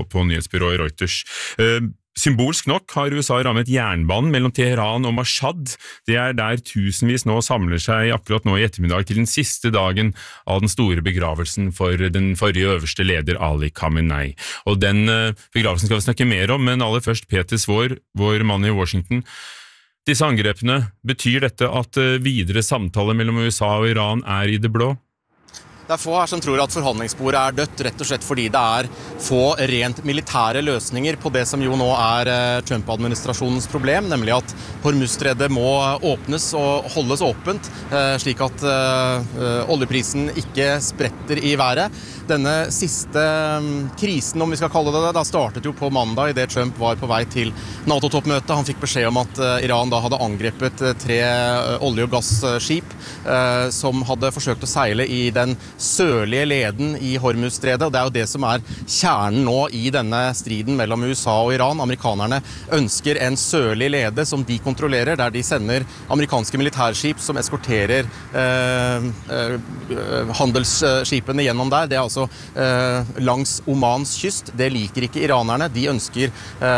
på nyhetsbyrået Reuters. Symbolsk nok har USA rammet jernbanen mellom Teheran og Mashhad. Det der tusenvis nå samler seg akkurat nå i ettermiddag til den siste dagen av den store begravelsen for den forrige øverste leder Ali Khamenei. Og den begravelsen skal vi snakke mer om, men aller først Peter Svår, vår mann i Washington. Disse angrepene, betyr dette at videre samtaler mellom USA og Iran i det blå? Det få her som tror at forhandlingsbordet dødt, rett og slett fordi det få rent militære løsninger på det som jo nå Trump-administrasjonens problem, nemlig at Hormuzstredet må åpnes og holdes åpent, slik at oljeprisen ikke spretter i været. Denne siste krisen, om vi skal kalle det, da startet jo på mandag i det Trump var på vei til NATO-toppmøtet. Han fikk beskjed om at Iran da hadde angrepet 3 olje- og gasskip som hadde forsøkt å seile i den sørlige leden i Hormuzstredet, og det jo det som kjernen nå i denne striden mellom USA og Iran. Amerikanerne ønsker en sørlig lede som de kontrollerer, der de sender amerikanske militærskip som eskorterer handelsskipene gjennom der. Det altså langs Omans kyst. Det liker ikke iranerne. De ønsker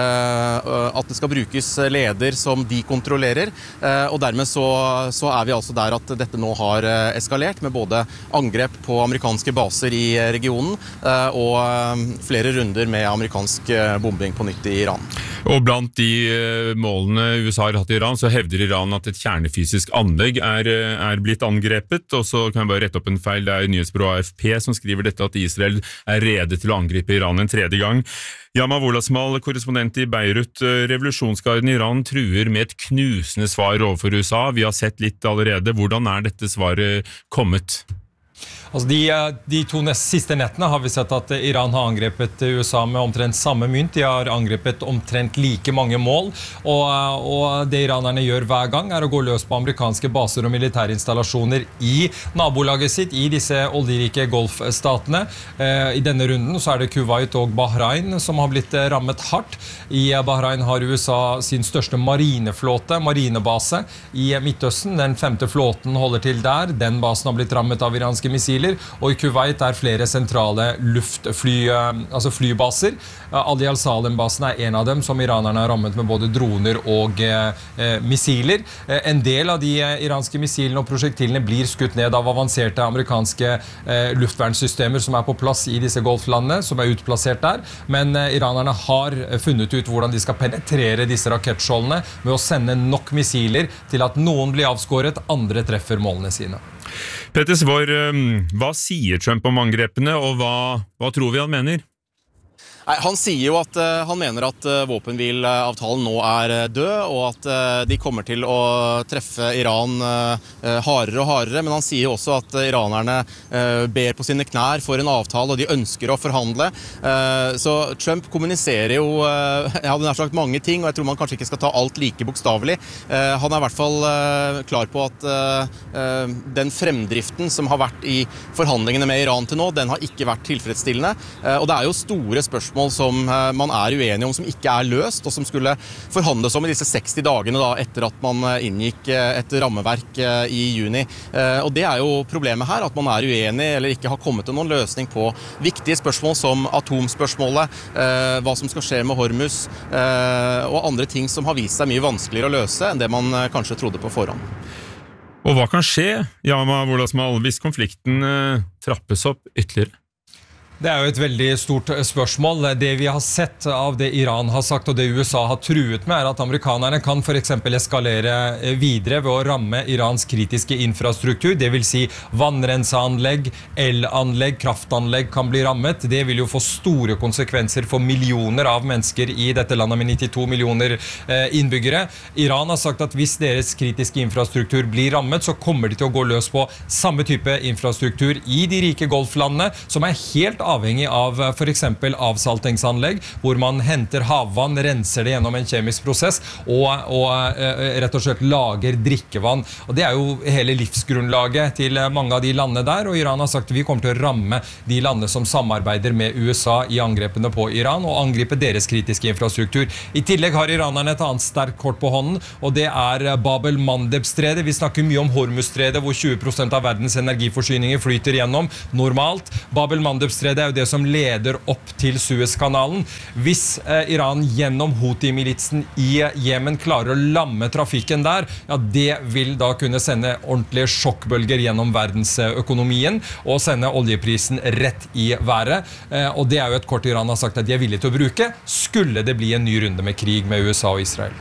at det skal brukes leder som de kontrollerer, og dermed så vi altså der at dette nå har eskalert med både angrep på amerikanske baser i regionen og flere runder med amerikansk bombing på nytt i Iran. Og blant de målene USA har hatt i Iran, så hevder Iran at et kjernefysisk anlegg blitt angrepet, og så kan jeg bare rette opp en feil. Det nyhetsbyrået AFP som skriver dette at Israel rede til å angripe Iran en tredje gang. Yama Wolasmal, korrespondent i Beirut. Revolusjonsgarden i Iran truer med et knusende svar overfor USA. Vi har sett litt allerede. Hvordan dette svaret kommet? Altså de 2 siste nettene har vi sett at Iran har angrepet USA med omtrent samme mynt. De har angrepet omtrent like mange mål, og det iranerne gjør hver gang å gå løs på amerikanske baser og militære installasjoner i nabolaget sitt, i disse oljerike golfstatene. I denne runden så det Kuwait og Bahrain som har blitt rammet hardt. I Bahrain har USA sin største marinebase i Midtøsten. Den 5. flåten holder til der. Den basen har blitt rammet av iranske missiler. Og i Kuwait flere sentrale flybaser. Ali al-Salem-basen en av dem som iranerne har rammet med både droner og missiler. En del av de iranske missilene og prosjektilene blir skutt ned av avanserte amerikanske luftvernsystemer som på plass i disse golflandene, som utplassert der. Men iranerne har funnet ut hvordan de skal penetrere disse rakettskjoldene med å sende nok missiler til at noen blir avskåret, andre treffer målene sine. Peter Svår, hva sier Trump om angrepene, og hva tror vi han mener? Han sier jo at han mener at våpenhvileavtalen nå død, og at de kommer til å treffe Iran hardere og hardere, men han sier jo også at iranerne ber på sine knær for en avtale, og de ønsker å forhandle. Så Trump kommuniserer jo, jeg hadde nær sagt mange ting, og jeg tror man kanskje ikke skal ta alt like bokstavelig. Han I hvert fall klar på at den fremdriften som har vært i forhandlingene med Iran til nå, den har ikke vært tilfredsstillende, og det jo store spørsmål som man uenig om, som ikke løst, og som skulle forhandles om I disse 60 dagene da, etter at man inngikk et rammeverk I juni. Og det jo problemet her, at man uenig eller ikke har kommet til noen løsning på viktige spørsmål som atomspørsmålet, hva som skal skje med Hormuz, og andre ting som har vist seg mye vanskeligere å løse enn det man kanskje trodde på forhånd. Og hva kan skje, Yama Wolasmal, hvis konflikten trappes opp ytterligere? Det jo et veldig stort spørsmål. Det vi har sett av det Iran har sagt og det USA har truet med at amerikanerne kan for eksempel eskalere videre ved å ramme Irans kritiske infrastruktur. Det vil si vannrenseanlegg, elanlegg, kraftanlegg kan bli rammet. Det vil jo få store konsekvenser for millioner av mennesker I dette landet med 92 millioner innbyggere. Iran har sagt at hvis deres kritiske infrastruktur blir rammet, så kommer de til å gå løs på samme type infrastruktur I de rike golflandene, som helt avhengig av for eksempel avsaltingsanlegg, hvor man henter havvann, renser det gjennom en kjemisk prosess, og rett og slett lager drikkevann. Og det jo hele livsgrunnlaget til mange av de landene der, og Iran har sagt at vi kommer til å ramme de landene som samarbeider med USA I angrepene på Iran, og angripe deres kritiske infrastruktur. I tillegg har iranerne et annet sterkt kort på hånden, og det Bab el-Mandeb-stredet. Vi snakker mye om Hormuzstredet, hvor 20% av verdens energiforsyninger flyter gjennom normalt. Bab el-Mandeb-stredet det jo det som leder opp til Suezkanalen. Hvis Iran gjennom Houthi-militsen i Jemen klarer å lamme trafikken der, ja, det vil da kunne sende ordentlige sjokkbølger gjennom verdensøkonomien og sende oljeprisen rett i været. Og det jo et kort Iran har sagt at de villige til å bruke, skulle det bli en ny runde med krig med USA og Israel.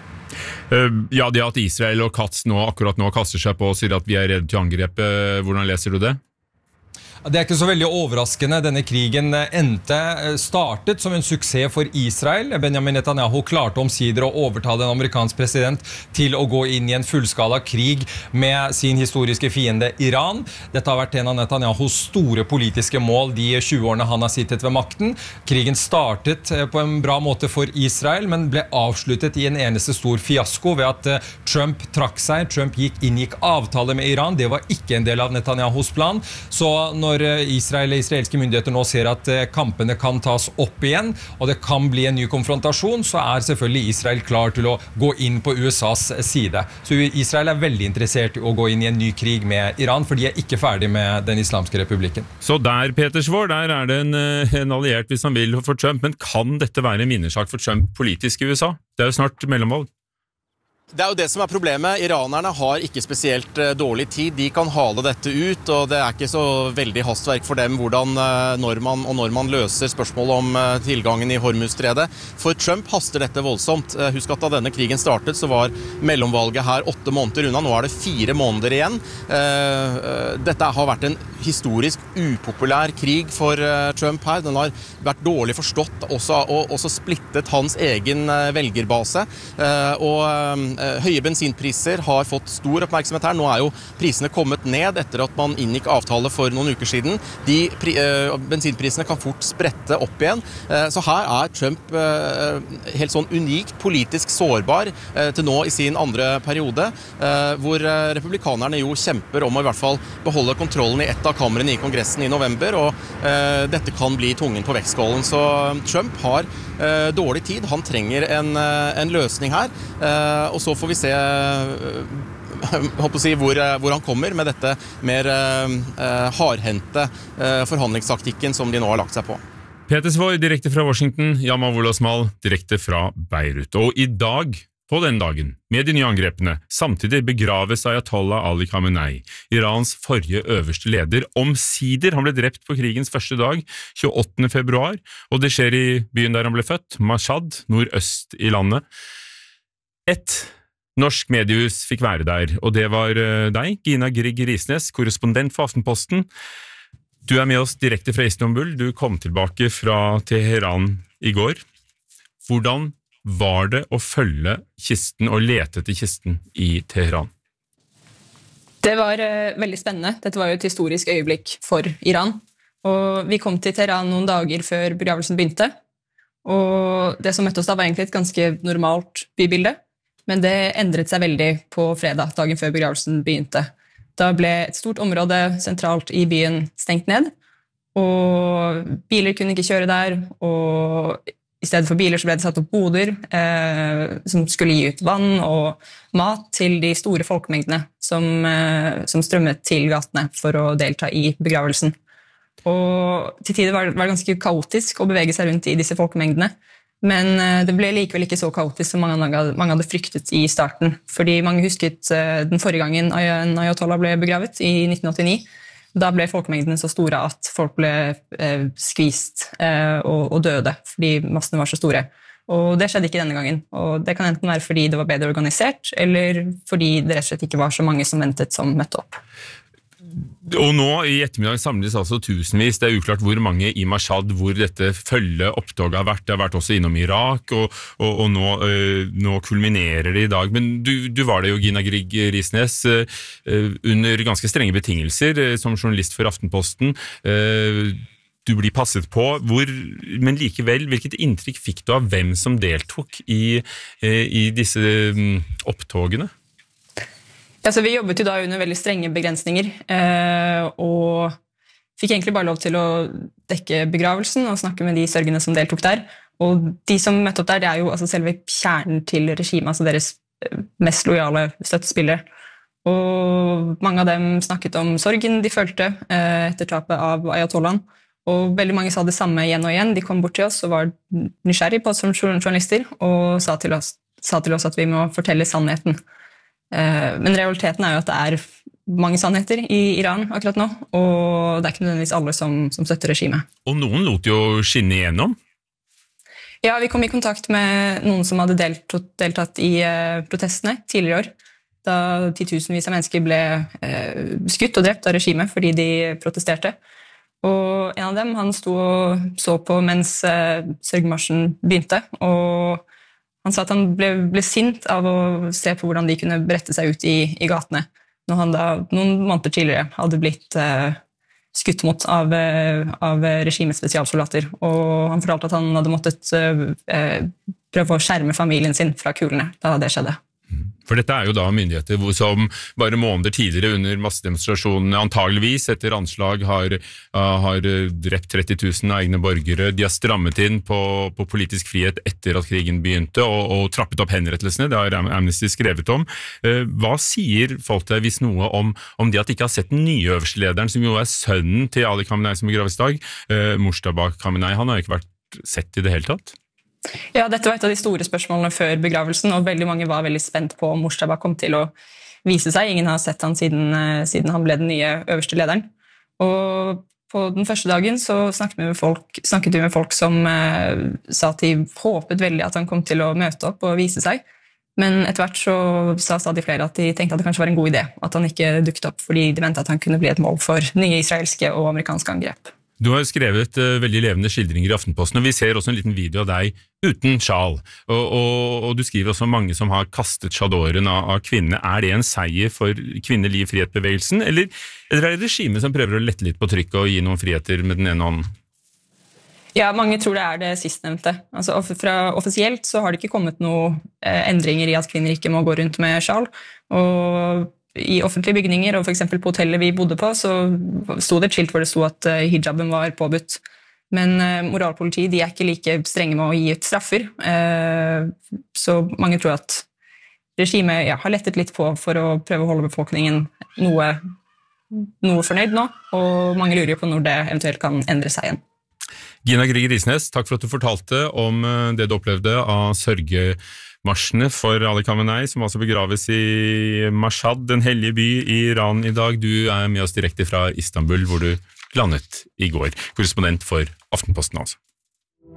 Ja, det at Israel og Katz akkurat nå kaster seg på og sier at vi redde til angrepet, hvordan leser du det? Det ikke så veldig overraskende. Denne krigen startet som en suksess for Israel. Benjamin Netanyahu klarte omsider å overtale en amerikansk president til å gå inn i en fullskala krig med sin historiske fiende Iran. Dette har vært en av Netanyahus store politiske mål de 20 årene han har sittet ved makten. Krigen startet på en bra måte for Israel, men ble avsluttet i en eneste stor fiasko ved at Trump trakk seg. Trump inngikk avtale med Iran. Det var ikke en del av Netanyahus plan. Så når israelske myndigheter nå ser at kampene kan tas opp igjen, og det kan bli en ny konfrontasjon, så selvfølgelig Israel klar til å gå inn på USAs side. Så Israel veldig interessert i å gå inn i en ny krig med Iran, for de ikke ferdig med den islamske republikken. Så der, Petersvår, der det en alliert hvis han vil for Trump, men kan dette være en vinnersak for Trump politisk i USA? Det jo snart mellomvalg. Det jo det som problemet. Iranerne har ikke spesielt dårlig tid. De kan hale dette ut, og det ikke så veldig hastverk for dem når man løser spørsmålet om tilgangen i Hormuzstredet. For Trump haster dette voldsomt. Husk at da denne krigen startet, så var mellomvalget her 8 måneder unna. Nå det 4 måneder igjen. Dette har vært en historisk upopulær krig for Trump her. Den har vært dårlig forstått, og også splittet hans egen velgerbase. Høye bensinpriser har fått stor oppmerksomhet her. Nå jo prisene kommet ned etter at man inngikk avtale for noen uker siden. Bensinprisene kan fort sprette opp igjen. Så her Trump helt sånn unikt politisk sårbar til nå i sin andre periode, hvor republikanerne jo kjemper om å i hvert fall beholde kontrollen i et av kamrene i Kongressen i november, og dette kan bli tungen på vektskålen. Så Trump har dårlig tid. Han trenger en løsning her, og så får vi se hvor han kommer med dette mer hardhendte forhandlingstaktikken som de nå har lagt seg på. Petersvår, direkte fra Washington, Jamal Osmal, direkte fra Beirut. Og i dag, på den dagen, med de nye angrepene, samtidig begraves Ayatollah Ali Khamenei, Irans forrige øverste leder, omsider. Han ble drept på krigens første dag, 28. februar, og det skjer i byen der han ble født, Mashhad, nordøst i landet. Et norsk mediehus fikk være der, og det var deg, Gina Grieg Risnes, korrespondent for Aftenposten. Du med oss direkte fra Istanbul. Du kom tilbake fra Teheran i går. Hvordan var det å følge kisten og lete etter kisten i Teheran? Det var veldig spennende. Dette var jo et historisk øyeblikk for Iran. Og vi kom til Teheran noen dager før begravelsen begynte. Og det som møtte oss da var egentlig et ganske normalt bybilde. Men det endret seg veldig på fredag, dagen før begravelsen begynte. Da ble et stort område sentralt i byen stengt ned, og biler kunne ikke kjøre der, og i stedet for biler så ble det satt opp boder som skulle gi ut vann og mat til de store folkemengdene som strømmet til gatene for å delta i begravelsen. Og til tider var det ganske kaotisk å bevege seg rundt i disse folkemengdene, men det ble likevel ikke så kaotisk som mange hadde fryktet i starten, fordi mange husket den forrige gangen Ayatollah ble begravet i 1989. Da ble folkemengdene så store at folk ble skvist og døde, fordi massene var så store. Og det skjedde ikke denne gangen, og det kan enten være fordi det var bedre organisert, eller fordi det rett og slett ikke var så mange som ventet som møtte opp. Og nå i ettermiddag samles altså tusenvis. Det uklart hvor mange i Mashhad hvor dette følgeopptoget har vært. Det har vært også innom Irak, og nå kulminerer det i dag. Men du var det jo, Gina Grieg Risnes, under ganske strenge betingelser som journalist for Aftenposten. Du blir passet på, men likevel, hvilket inntrykk fikk du av hvem som deltok i disse opptogene? Altså, vi jobbet jo da under veldig strenge begrensninger, og fikk egentlig bare lov til å dekke begravelsen og snakke med de sørgende som deltok der. Og de som møtte opp der, det jo altså selve kjernen til regimet, altså deres mest lojale støttespillere. Og mange av dem snakket om sorgen de følte etter tapet av Ayatollahen, Og veldig mange sa det samme igjen og igjen. De kom bort til oss og var nysgjerrig på oss som journalister og sa til oss at vi må fortelle sannheten. Men realiteten er jo at det er mange sannheter i Iran akkurat nå, og det er ikke nødvendigvis alle som støtter regimet. Og noen lot jo skinne igjennom. Ja, vi kom i kontakt med noen som hadde deltatt i protestene tidligere i år, da titusenvis av mennesker ble skutt og drept av regimet fordi de protesterte. Og en av dem, han sto og så på mens sørgemarsjen begynte, og han sa at han ble sint av å se på hvordan de kunne brette seg ut i gatene, når han da noen måneder tidligere hadde blitt skutt mot av regimets spesialsoldater. Og han fortalte at han hadde måttet prøve å skjerme familien sin fra kulene da det skjedde. For dette er jo da myndigheter som bare måneder tidligere under massedemonstrasjonene antageligvis etter anslag har drept 30 000 av egne borgere. De har strammet inn på politisk frihet etter at krigen begynte og trappet opp henrettelsene. Det har Amnesty skrevet om. Hva sier folk til hvis noe om de at de ikke har sett den nye øverste lederen, som jo er sønnen til Ali Khamenei som begraves i dag, Mujtaba Khamenei? Han har ikke vært sett i det hele tatt. Ja, dette var et av de store spørsmålene før begravelsen, og veldig mange var veldig spent på om Mujtaba kom til å vise seg. Ingen har sett han siden han ble den nye øverste lederen. Og på den første dagen så snakket vi med folk som sa at de håpet veldig at han kom til å møte opp og vise seg. Men etter hvert så sa stadig flere at de tenkte at det kanskje var en god idé at han ikke dukket opp, fordi de mente at han kunne bli et mål for nye israelske og amerikanske angrep. Du har skrevet veldig levende skildringer i Aftenposten, og vi ser også en liten video av deg uten sjal. Og du skriver også om mange som har kastet sjadoren av kvinnene. Er det en seier for kvinnelig frihet-bevegelsen, eller er det regimet som prøver å lette litt på trykket og gi noen friheter med den ene hånden? Ja, mange tror det er det sistnevnte. Altså, offisielt så har det ikke kommet noen endringer i at kvinner ikke må gå rundt med sjal, og i offentlige bygninger, og for eksempel på hotellet vi bodde på, så sto det et skilt hvor det sto at hijaben var påbudt. Men moralpolitiet, de er ikke like strenge med å gi ut straffer. Så mange tror at regimet har lettet litt på for å prøve å holde befolkningen noe fornøyd nå, og mange lurer på når det eventuelt kan endre seg igjen. Gina Grieg Risnes, takk for at du fortalte om det du opplevde av sørgemarsjene for Ali Khamenei, som altså begraves i Mashhad, den hellige by i Iran i dag. Du er med oss direkte fra Istanbul, hvor du landet i går. Korrespondent for Aftenposten altså.